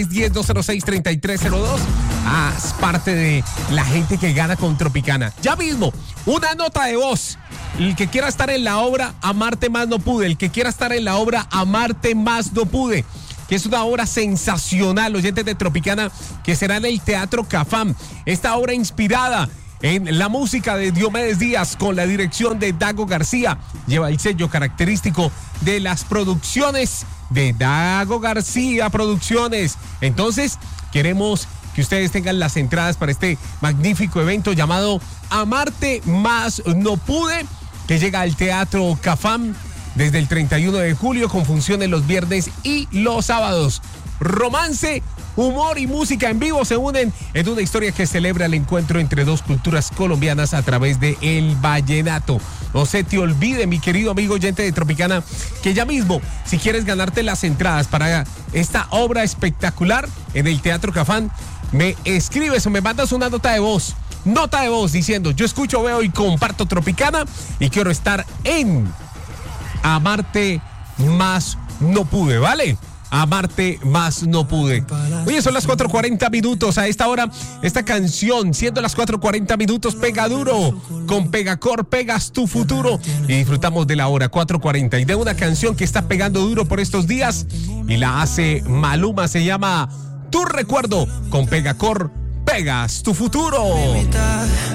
10-206-3302. Haz parte de la gente que gana con Tropicana. Ya mismo, una nota de voz. El que quiera estar en la obra Amarte Más No Pude. El que quiera estar en la obra Amarte Más No Pude, que es una obra sensacional, oyentes de Tropicana, que será en el Teatro Cafam. Esta obra inspirada en la música de Diomedes Díaz con la dirección de Dago García. Lleva el sello característico de las producciones de Dago García Producciones. Entonces, queremos que ustedes tengan las entradas para este magnífico evento llamado Amarte Más No Pude, que llega al Teatro Cafam desde el 31 de julio con funciones los viernes y los sábados. Romance, humor y música en vivo se unen en una historia que celebra el encuentro entre dos culturas colombianas a través de el vallenato. No se te olvide, mi querido amigo oyente de Tropicana, que ya mismo, si quieres ganarte las entradas para esta obra espectacular en el Teatro Cafam, me escribes o me mandas una nota de voz diciendo: yo escucho, veo y comparto Tropicana y quiero estar en Amarte Más No Pude, ¿vale? Amarte Más No Pude. Oye, son las 4:40 minutos. A esta hora, esta canción, siendo las 4:40 minutos, pega duro. Con Pegacor pegas tu futuro. Y disfrutamos de la hora 4:40 y de una canción que está pegando duro por estos días y la hace Maluma. Se llama Tu Recuerdo. Con Pegacor pegas tu futuro.